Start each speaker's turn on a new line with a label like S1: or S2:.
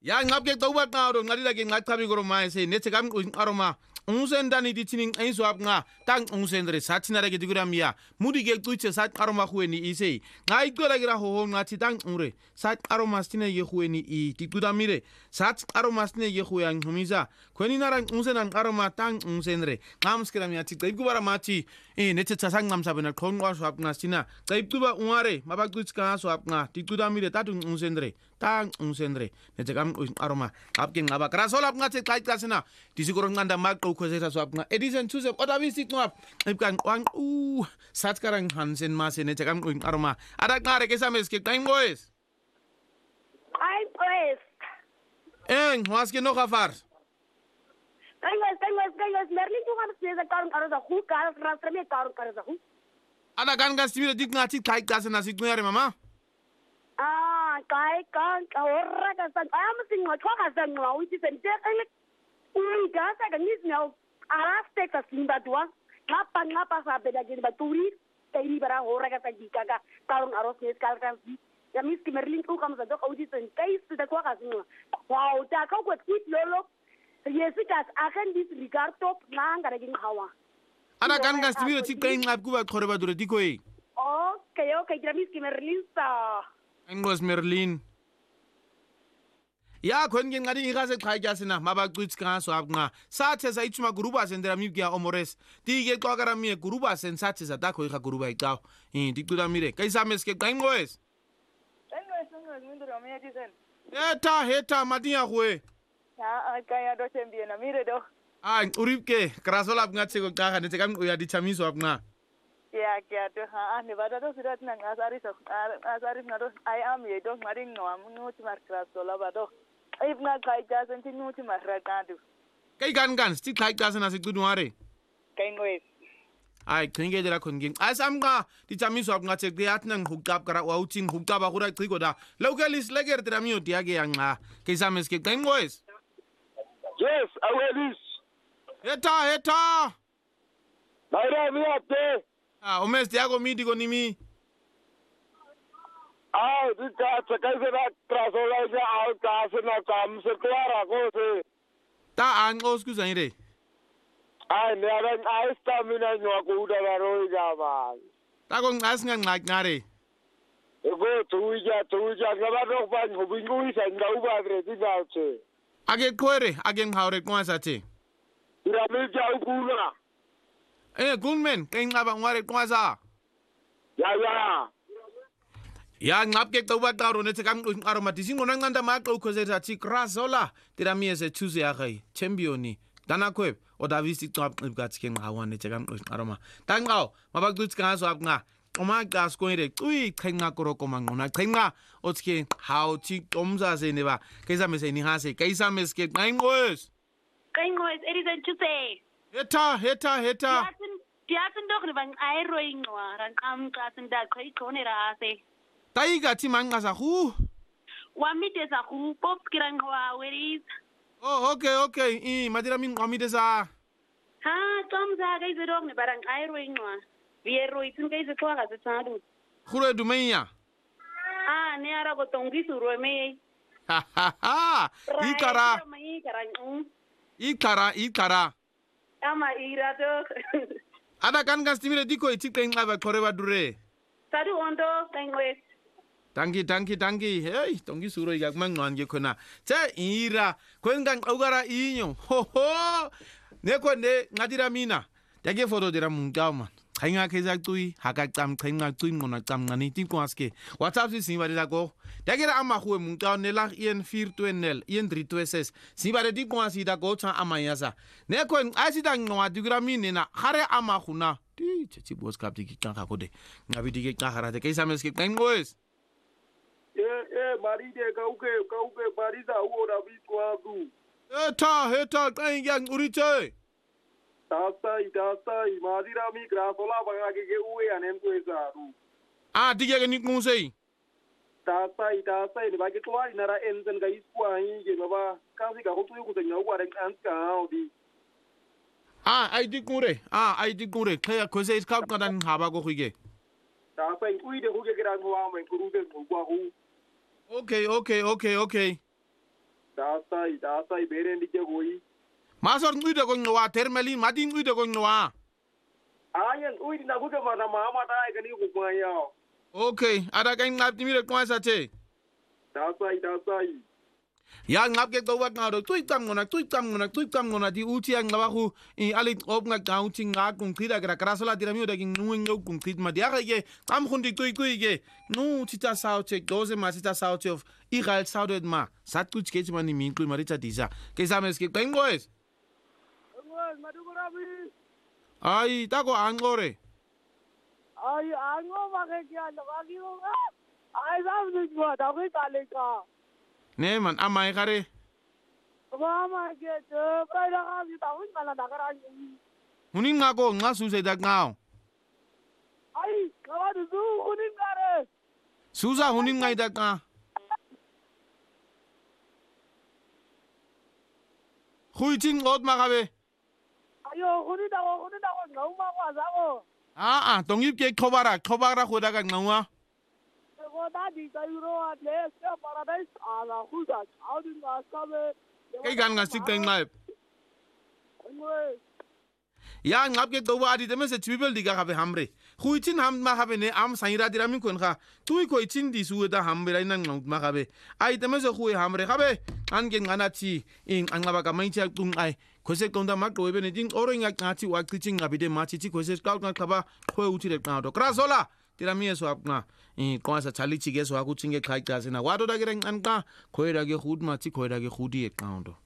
S1: Ya ngapke tauba ngaro ngalila ke ngaqhabi ngoro maese nethe kam aroma unsendani dithini ngizwa nga tang unsendre sathina ke diguramia mudi ke tuche sat aroma khueni ise ngai qola gira ho ngathi tang ure sat aroma stine ye khueni I tikudamire sat aroma stine ye khuya ngumisa khweni nara unsenan aroma tang unsendre ngamskiramia ti qibara mathi nethe tsasang ngamsabena qhonqwa swap ngasina qibuba ungare mabaqutska swap nga tikudamire tatu unsendre tang unsendre nethe kam aroma apke ngaba krasola ngathi qaixasina disikoro nganda maqo khosesa swapna edison tuse odabisi ncwap ibkan wang satkarang hansen mase nethe kam aroma adaqare ke sameske qaingoes
S2: Qaingoes
S1: waske no gafar
S2: Qaingoes merlin tu gaan seza karun karza khu kar rastrame karun karza khu
S1: ada kan gastimire dik ngati qaixasina sikuyare mama
S2: kai kan kahorra ka san am singa thoka san uti sente kale gasa ka nisno araste ka simba dua ngapa sa beda gini baturi kairi bara horra ka tajika ka karun aros nes kalkan ya miski merlin tu kam sa dok uti sen kai sta kwa ka singa wow ta ka ko tit lolo yesikas akan disregard top nanga regin hawa
S1: ada kan gastimire tik kain ngap kuba khoreba dure dikoi
S2: okay ya miski merlin sa
S1: Engos Merlin. Ya khonke ngadi igase qaixasina mabaqutska swap nga sathe sa ichuma guruba sendera mibya omores dige qwakara mie guruba sen sathe sa takho ikha guruba iqaw dikuda mire kaisameske qaingoes
S3: mindro mie disen
S1: heta madia khwe
S3: ya kaya do champion mire do
S1: uripke krasola ngatse ko qaga nethe kam uya dichamiso apna
S3: ya to ne bada do sirat na asari ngado I am ye do ngari no amunuti markrasola bado ibna qaixasen tinuti marrakadu
S1: kai gan sti qaixasena sikudware
S3: kaingoes
S1: kringe dela khonging asamga dichamiso apngathe kuyatna nghuqab kara wauting huqaba khura qiko da localis leger tramio diage yanga kaisameske kaingoes
S4: yes awelis
S1: heta
S4: bayra miate
S1: omes diago midi ko nimi
S4: dita tsakaise na trasola ja kasena kam se klara ko se
S1: ta angos kuzaire
S4: ne ara stamina nyo ko da baro jama
S1: ta ko ngasnga ngaqare
S4: ego tuja ngaba do ban hubingu isa ngau ba dre dinauche
S1: age kwere age nghaure kwasate
S4: ira me ja ukuna
S1: gunmen kay ngaba ngware kwasa ya ngapke toba taro nethe kam aroma disingo nanganda maqo khoseta thi krasola tiramiese choose ya gai championi dana kweb odavisi cwap qibgathi ke ngawa nethe kam aroma tanqaw mabaqutsi ngaso apnga omaqa skoire cui qhenqa koroko mangqona qhenqa otske how thi qomza se neba kaisamese ni hase kaisameske qaingoes
S2: edison tuse
S1: heta
S2: Diasen doch ne bang airoing wa ran kam klasen da kai kone rase
S1: taiga ti mangasa khu
S2: wa mite sa khu pop kiran wa weris
S1: okay madira min qamide sa
S2: tom za ga izodok ne barang airoing wa viero itun ga izotwa ga tsadu
S1: khure dumenya
S2: ne ara go tongi suro me
S1: ikara
S2: ama irato
S1: ada kan gastimire diko itikeng ngaba khoreba dure
S2: sadu ondo kaingoes
S1: tangi hey tongi suro yak mangwange khona che ira kwenga qawgara inyo ho neko ne ngadira mina take photo dira mungama khainga kheza tui hakaqam khainga tui ngona qam ngani tikwaske whatsapp sibare la go takira ama khuwe mungqa ne la ien 420 ien 326 sibare dikwasi da go tsa amayasa neko asida ngwa digira mina khare ama khuna ti tsi bos kap diki ka khode ngabi diki ka khara de kaisameske kaingoes
S4: mari de kauke mari za uora bitwagu
S1: heta kainga urite
S4: Tasai, madira mi grasola banga ke uwe anem ko esaru.
S1: Dige ke nikmusei.
S4: Tasai, ne bagi tuwa inara enzen ga iskwa hinge no ba kansi ga hotu yuko tenya uwa ren anska audi.
S1: Ai dikure. Kaya kose iskap kadan haba go khige.
S4: Tasai uide huge gran wa me kurude ngwa hu.
S1: Okay.
S4: Dasa ibere ndike koi.
S1: Masor nguide ko ngwa termelin madi nguide ko ngwa.
S4: Ayen uidi na kuke mana mama ta ikani kukwanya.
S1: Okay, ada kain ngap timire kwa sa che.
S4: Dasa.
S1: Ya ngap ke to wat ngado tuitam ngona di uti ang lawaku I alit op nga kaunting nga kung tira kra krasola tira mi daging nuing yo kung tit ma dia ge am khundi tui ge no tita sao che doze ma tita sao che of igal sao det ma sat kuch ke mani min kul marita disa ke sames ke tengoes
S3: Madugurabi.
S1: ai ta ko angore
S3: Ay, ango bakit yan? Lagi ko nga. Ay, sabi mo, dapat tali ka.
S1: ne man amai kare
S3: Mama, get up. Ay, nakasi tawin ka na nakaraan.
S1: hunin nga ko nga su se dak ngao
S3: Ay, nakasi kunin ka rin.
S1: susa hunin nga dak nga Huiting ot makabe
S3: Ayo, kunin ako. Naumakas ako.
S1: tongip ke khobara khodaga ngawa
S3: Ako dati, kayo at les, paradise, ala, kudas. Ako din nga sabi.
S1: ke gan nga sik teng live
S3: Anyway.
S1: ya ngap ke to adi teme se people diga khabe hamre khuitin ham ma khabe ne am saira dira min kon kha tui ko itin di su da hamre nan ngam ma khabe ai teme se khui hamre khabe an gen ngana ti in an ngaba ka mai cha tung ai khose konda ma to be ne ding oro nga ngati wa kiting ngabide ma ti khose ka ka khaba khoi uti re ka to krasola tira mi so apna ko sa chali chi ge so aku chinge khai ta se na wa do da ge an ka khoi ra ge khud ma ti khoi ra ge khudi e ka